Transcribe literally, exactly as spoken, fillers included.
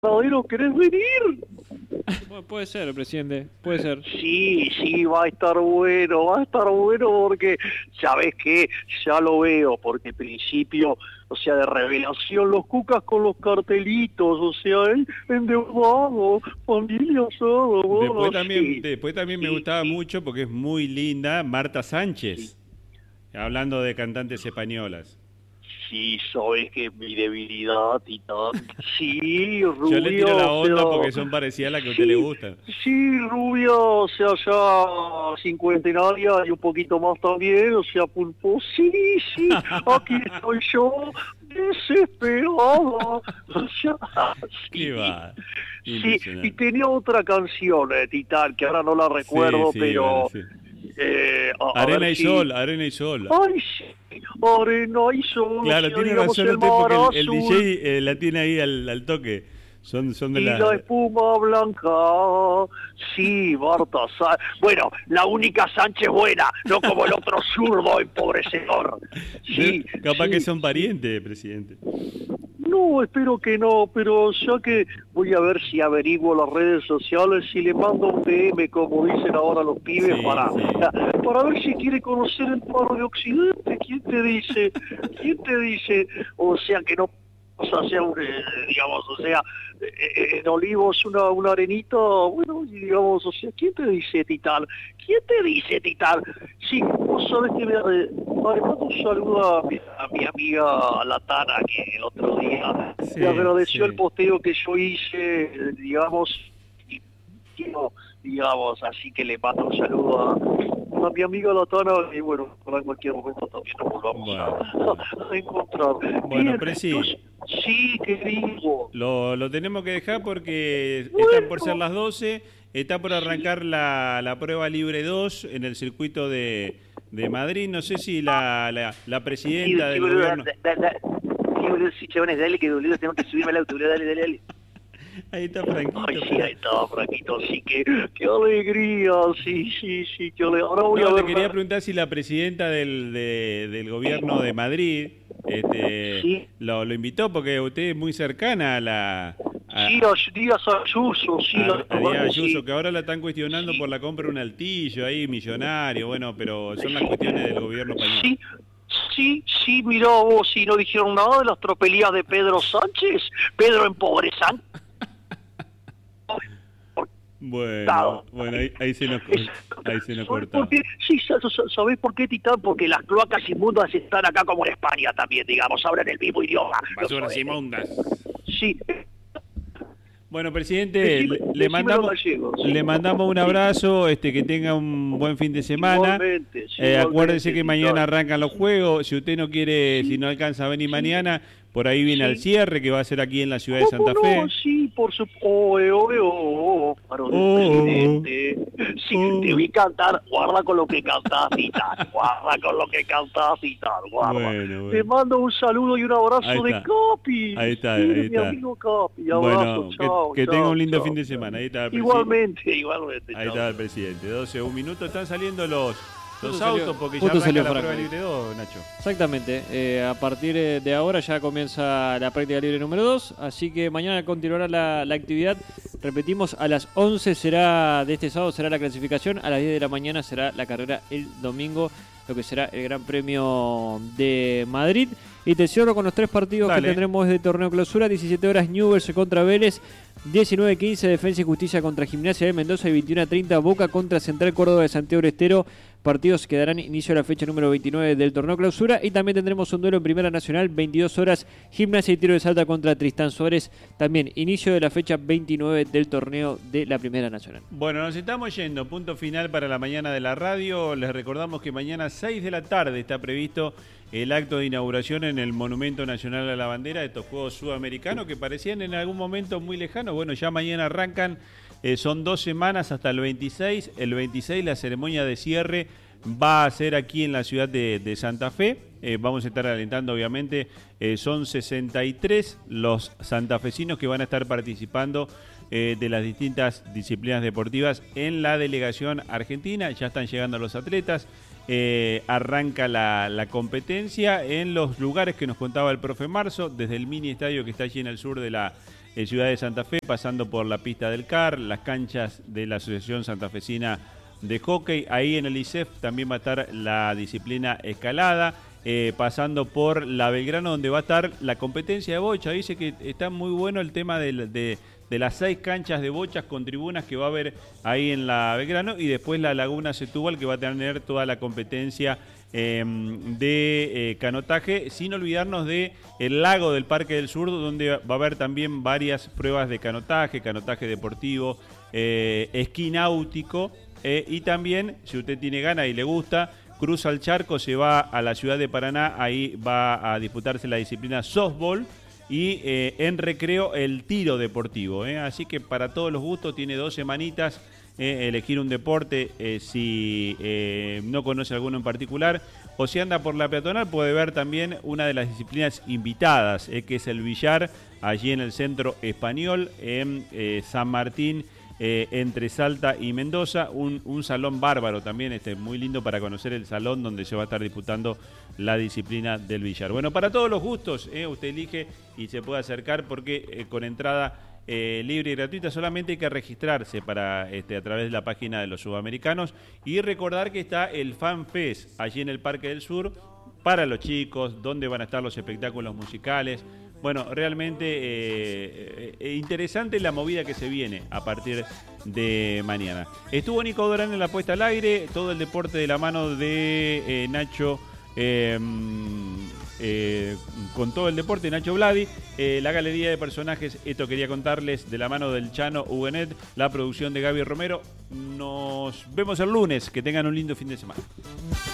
Paradero, ¿querés venir? Bueno, puede ser, presidente, puede ser. Sí, sí, va a estar bueno, va a estar bueno porque, ¿sabés qué? Ya lo veo, porque principio, o sea, de revelación, los cucas con los cartelitos, o sea, ¿eh? Endeudado, familia asada, bueno, Después también, sí, después también me sí, gustaba sí, mucho porque es muy linda Marta sí. Sánchez, hablando de cantantes españolas. Sí, sabes que mi debilidad, Titán. Sí, Yo le rubia, tiro la o onda porque sea, son parecidas a las que a usted le sí, gustan. sí, rubia, o sea, ya cincuentenaria y un poquito más también, o sea, pulpo, sí, sí, aquí estoy yo, desesperada, o sea, ¿Qué sí. va? Sí, y Impresionante. tenía otra canción, eh, Titán, que ahora no la Sí, recuerdo, sí, bueno, pero, sí. eh, a, a ver Arena y si... sol, arena y sol. Ay, sí, arena y sol, o Claro, sea, tiene digamos razón el usted mar porque el, el azul. D J eh, la tiene ahí al, al toque. Son, son de Y la las... espuma blanca, sí, Marta Sa- bueno, la única Sánchez buena, no como el otro zurdo empobrecedor. Sí, de- capaz que sí, son sí. parientes, presidente. No, espero que no, pero ya que voy a ver si averiguo las redes sociales, si le mando un D M, como dicen ahora los pibes, Sí, para, sí. para ver si quiere conocer el Faro de Occidente. ¿Quién te dice? ¿Quién te dice? O sea, que no o sea, un, eh, digamos, o sea, eh, en Olivos una, una arenita, bueno, y digamos, o sea, ¿quién te dice, Titán? ¿Quién te dice, Titán? Sí, vos sabés que me, eh, además un saludo a mi, a mi amiga La Tana, que el otro día me Sí, agradeció el sí. posteo que yo hice, eh, digamos, y quiero, digamos, así que le mando un saludo a, a mi amiga La Tana, y bueno, en cualquier momento también nos volvamos Bueno, bueno. a, a encontrar. Bueno, Bien, Presi, entonces, sí, querido. lo, lo tenemos que dejar porque están por ser Bueno, las doce, está por sí. arrancar la, la prueba libre dos en el circuito de, de Madrid. No sé si la, la, la Sí, presidenta sí, del boludo, da, gobierno... da, da. Sí, boludo, sí, chabones, dale que boludo, tengo que subirme al auto, boludo, dale, dale, dale. Ahí está Ay, Franquito, sí, pero... ahí está, Franquito, sí, que, qué alegría, sí, sí, sí, qué alegría. Ahora voy a No, le ver, quería preguntar si la presidenta del, de- del gobierno de Madrid este, sí, lo, lo invitó, porque usted es muy cercana a la... sí, A, a Díaz Ayuso, sí, a, la a Díaz verdad que Ayuso, sí, que ahora la están cuestionando sí, por la compra de un altillo ahí, millonario, bueno, pero son las cuestiones del gobierno español. sí, sí, sí, mirá vos, si no dijeron nada de las tropelías de Pedro Sánchez, Pedro empobrezante. Bueno, bueno, ahí, ahí se nos, ahí se nos ¿Sabés por cortaba. qué? Sí, sa- sa- ¿sabés por qué, Titán? Porque las cloacas inmundas están acá como en España también, digamos, hablan el mismo idioma. Lo Basuras sabés. inmundas. Sí, Bueno, presidente, decime, le, le decime los mandamos gallegos. Sí. le mandamos un Sí. abrazo, este que tenga un buen fin de semana. Igualmente, sí, Eh, acuérdese igualmente, que mañana Titán. arrancan los juegos. Si usted no quiere, si Sí, no alcanza a venir sí, mañana, por ahí viene al sí. cierre que va a ser aquí en la ciudad de ¿Cómo Santa no? Fe. Sí, por supuesto. Oe, oe, oh, paro del Oh, presidente. Sí, oh, te oh. vi cantar. Guarda con lo que cantás, Titán. Guarda con lo que cantás, Titán. Guarda. Bueno, Te bueno. mando un saludo y un Ahí abrazo de está. Capi. Ahí está, Sí, ahí de mi está. amigo Capi. Abrazo, Bueno, que, chao, que tenga chao, un lindo chao. fin de semana. Ahí está el presidente. Igualmente, igualmente. Ahí Chao. está el presidente. doce, un minuto. Están saliendo los, los Justo autos salió- porque ya justo arranca salió la Franco. prueba libre dos, Nacho. Exactamente, eh, a partir eh, de ahora ya comienza la práctica libre número dos, así que mañana continuará la, la actividad. Repetimos, a las once será de este sábado será la clasificación, a las diez de la mañana será la carrera el domingo, lo que será el Gran Premio de Madrid. Y te cierro con los tres partidos Dale. que tendremos de torneo clausura: diecisiete horas Newell's contra Vélez, diecinueve quince Defensa y Justicia contra Gimnasia de Mendoza y veintiuno treinta Boca contra Central Córdoba de Santiago del Estero. Partidos que darán inicio a la fecha número veintinueve del torneo clausura. Y también tendremos un duelo en Primera Nacional, veintidós horas Gimnasia y Tiro de Salta contra Tristán Suárez. También inicio de la fecha veintinueve del torneo de la Primera Nacional. Bueno, nos estamos yendo. Punto final para la mañana de la radio. Les recordamos que mañana a seis de la tarde está previsto el acto de inauguración en el Monumento Nacional a la Bandera de estos Juegos Sudamericanos que parecían en algún momento muy lejanos. Bueno, ya mañana arrancan. Eh, son dos semanas hasta el veintiséis. El veintiséis la ceremonia de cierre va a ser aquí en la ciudad de, de Santa Fe. Eh, vamos a estar alentando, obviamente. Eh, son sesenta y tres los santafesinos que van a estar participando eh, de las distintas disciplinas deportivas en la delegación argentina. Ya están llegando los atletas. Eh, arranca la, la competencia en los lugares que nos contaba el profe Marzo, desde el mini estadio que está allí en el sur de la eh, Ciudad de Santa Fe, pasando por la pista del C A R, las canchas de la Asociación Santafesina de Hockey. Ahí en el I C E F también va a estar la disciplina escalada, eh, pasando por la Belgrano, donde va a estar la competencia de bocha. Dice que está muy bueno el tema de, de, de las seis canchas de bochas con tribunas que va a haber ahí en la Belgrano, y después la Laguna Setúbal, que va a tener toda la competencia Eh, de eh, canotaje, sin olvidarnos de el lago del Parque del Sur, donde va a haber también varias pruebas de canotaje, canotaje deportivo, eh, esquí náutico, eh, y también, si usted tiene ganas y le gusta, cruza el charco, se va a la ciudad de Paraná, ahí va a disputarse la disciplina softball, y eh, en recreo el tiro deportivo, eh. Así que para todos los gustos, tiene dos semanitas. Eh, elegir un deporte, eh, si eh, no conoce alguno en particular, o si anda por la peatonal, puede ver también una de las disciplinas invitadas, eh, que es el billar, allí en el Centro Español, en eh, San Martín, eh, entre Salta y Mendoza. Un, un salón bárbaro también, este, muy lindo para conocer el salón donde se va a estar disputando la disciplina del billar. Bueno, para todos los gustos, eh, usted elige y se puede acercar, porque eh, con entrada Eh, libre y gratuita, solamente hay que registrarse para este, a través de la página de los Sudamericanos, y recordar que está el Fan Fest allí en el Parque del Sur para los chicos, donde van a estar los espectáculos musicales. Bueno, realmente eh, eh, interesante la movida que se viene a partir de mañana. Estuvo Nico Dorán en la puesta al aire, todo el deporte de la mano de eh, Nacho, eh, eh, con todo el deporte, Nacho Vladi, eh, la galería de personajes, esto quería contarles, de la mano del Chano Huguenet, la producción de Gaby Romero. Nos vemos el lunes, que tengan un lindo fin de semana.